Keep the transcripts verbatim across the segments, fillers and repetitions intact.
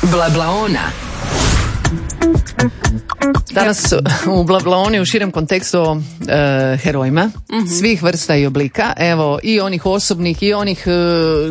Blablaona. Danas u Blablaoni u širem kontekstu o e, herojima, mm-hmm. svih vrsta i oblika, evo i onih osobnih i onih e,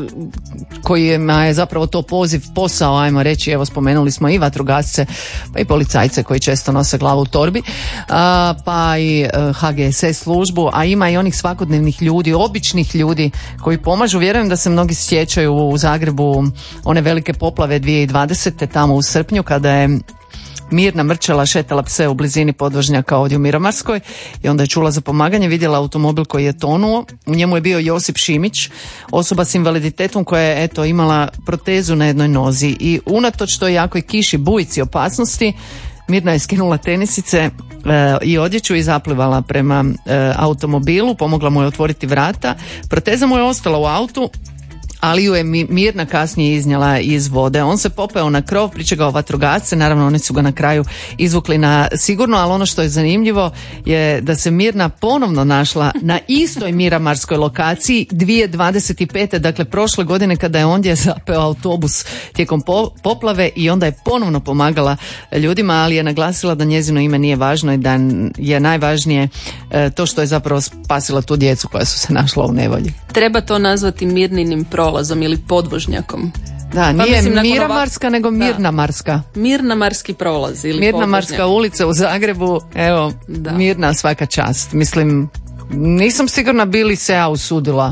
kojima je zapravo to poziv, posao, ajmo reći, evo spomenuli smo i vatrogasce, pa i policajce koji često nose glavu u torbi, a, pa i e, ha ge es es službu, a ima i onih svakodnevnih ljudi, običnih ljudi koji pomažu. Vjerujem da se mnogi sjećaju u Zagrebu one velike poplave dvije tisuće dvadesete tamo u srpnju kada je Mirna Mrčela šetala pse u blizini podvožnjaka ovdje u Miramarskoj i onda je čula za pomaganje, vidjela automobil koji je tonuo. U njemu je bio Josip Šimić, osoba s invaliditetom koja je eto imala protezu na jednoj nozi i unatoč toj jakoj kiši, bujici, opasnosti, Mirna je skinula tenisice e, i odjeću i zaplivala prema e, automobilu, pomogla mu je otvoriti vrata. Proteza mu je ostala u autu, ali ju je Mirna kasnije iznijela iz vode. On se popeo na krov, pričekao vatrogasce, naravno oni su ga na kraju izvukli na sigurno, ali ono što je zanimljivo je da se Mirna ponovno našla na istoj miramarskoj lokaciji dvije tisuće dvadeset pete. Dakle prošle godine kada je ondje zapeo autobus tijekom po- poplave i onda je ponovno pomagala ljudima, ali je naglasila da njezino ime nije važno i da je najvažnije e, to što je zapravo spasila tu djecu koja su se našla u nevolji. Treba to nazvati mirninim prolazom ili podvožnjakom. Da, pa nije mislim, Miramarska, ovak... nego Mirnamarska. Mirnamarski prolaz ili Mirnamarska podvožnjak. ulica u Zagrebu, evo, da. Mirna svaka čast. Mislim, nisam sigurna bi li se ja usudila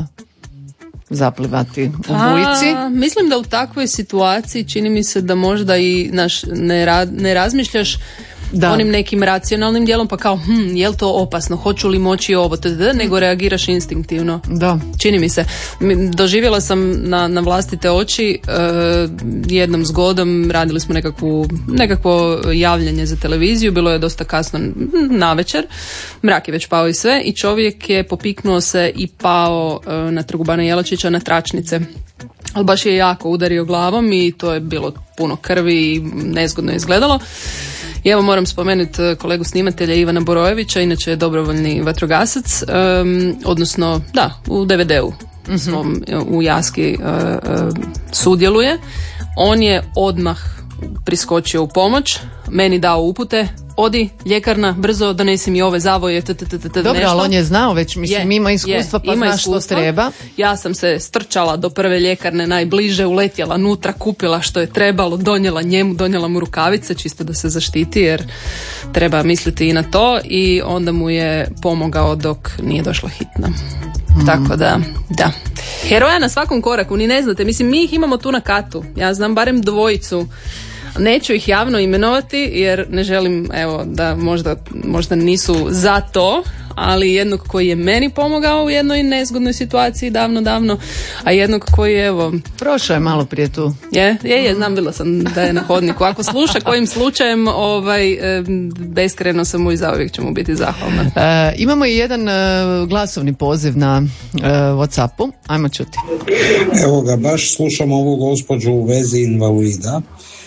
zaplivati u bujici. A, mislim da u takvoj situaciji čini mi se da možda i naš, ne, ra, ne razmišljaš da. onim nekim racionalnim dijelom, pa kao, hm, je li to opasno, hoću li moći ovo, td, nego reagiraš instinktivno. Da. Čini mi se. Doživjela sam na, na vlastite oči uh, jednom zgodom, radili smo nekakvu, nekakvo javljanje za televiziju, bilo je dosta kasno navečer, mrak je već pao i sve, i čovjek je popiknuo se i pao uh, na Trgu Bana Jelačića na tračnice. Ali baš je jako udario glavom i to je bilo puno krvi i nezgodno izgledalo. I evo moram spomenuti kolegu snimatelja Ivana Borojevića, inače je dobrovoljni vatrogasac, um, odnosno da, u de ve de-u mm-hmm. svom, u Jaski uh, uh, sudjeluje. On je odmah priskočio u pomoć, meni dao upute, odi, ljekarna, brzo, donesi mi ove zavoje, t, t, t, t, Dobro, nešto. Ali on je znao već, mislim, je, ima iskustva, je, pa zna što treba. Ja sam se strčala do prve ljekarne najbliže, uletjela nutra, kupila što je trebalo, donijela njemu, donijela mu rukavice, čisto da se zaštiti, jer treba misliti i na to, i onda mu je pomogao dok nije došla hitna. Mm. Tako da, da. Heroja na svakom koraku, ni ne znate, mislim, mi ih imamo tu na katu, ja znam barem dvojicu. Neću ih javno imenovati jer ne želim, evo, da možda, možda nisu za to, ali jednog koji je meni pomogao u jednoj nezgodnoj situaciji davno, davno, a jednog koji je, evo... Prošao je malo prije tu. Je, je, je, znam, bila sam da je na hodniku. Ako sluša kojim slučajem, ovaj, beskreno sam mu i zauvijek ću mu biti zahvalna. E, imamo i jedan e, glasovni poziv na e, WhatsAppu. Ajmo čuti. Evo ga, baš slušam ovu gospođu u vezi invalida.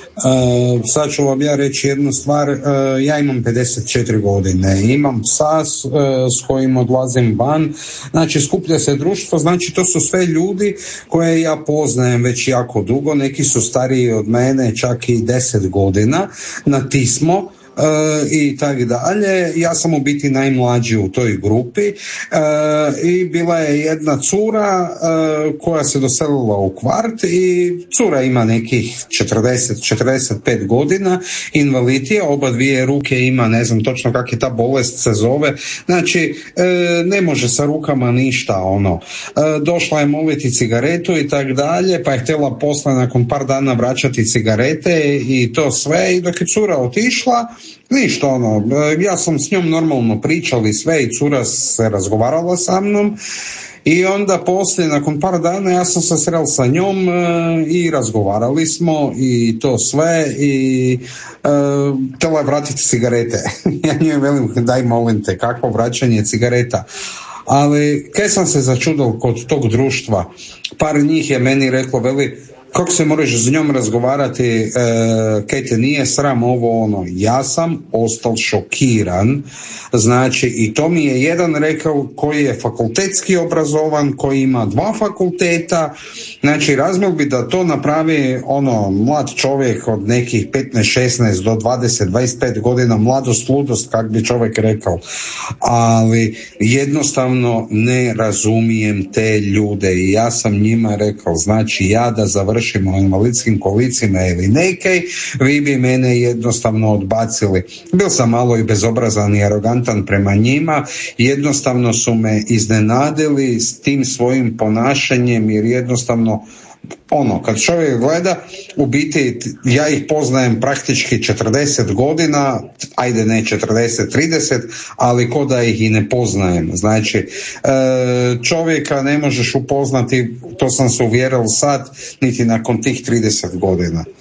Uh, sad ću vam ja reći jednu stvar. Uh, ja imam pedeset četiri godine, imam psa s, uh, s kojim odlazim van, znači skuplja se društvo, znači to su sve ljudi koje ja poznajem već jako dugo, neki su stariji od mene čak i deset godina, na ti smo. Uh, i tako dalje. Ja sam u biti najmlađi u toj grupi uh, i bila je jedna cura uh, koja se doselila u kvart i cura ima nekih četrdeset četrdeset pet godina, invalid je, oba dvije ruke ima, ne znam točno kak je ta bolest se zove, znači uh, ne može sa rukama ništa ono. Uh, došla je moliti cigaretu i tako dalje, pa je htjela posle nakon par dana vraćati cigarete i to sve, i dok je cura otišla, ništa ono, ja sam s njom normalno pričali sve i cura se razgovarala sa mnom i onda poslije, nakon par dana, ja sam se srel sa njom e, i razgovarali smo i to sve i e, htjela je vratiti cigarete. Ja njoj velim, daj molim te, kakvo vraćanje cigareta. Ali kaj sam se začudil kod tog društva, par njih je meni reklo, veli, kako se moraš s njom razgovarati, e, kaj te nije sram ovo ono. Ja sam ostal šokiran, znači i to mi je jedan rekao koji je fakultetski obrazovan, koji ima dva fakulteta, znači razmjel bi da to napravi ono mlad čovjek od nekih petnaest šesnaest do dvadeset dvadeset pet godina, mladost, ludost, kak bi čovjek rekao, ali jednostavno ne razumijem te ljude i ja sam njima rekao, znači ja da završim u invalidskim kolicima ili nekaj, vi bi mene jednostavno odbacili. Bil sam malo i bezobrazan i arogantan prema njima, jednostavno su me iznenadili s tim svojim ponašanjem, jer jednostavno ono, kad čovjek gleda, u biti ja ih poznajem praktički četrdeset godina, ajde ne četrdeset trideset, ali ko da ih i ne poznajem. Znači, čovjeka ne možeš upoznati, to sam se uvjeril sad, niti nakon tih trideset godina.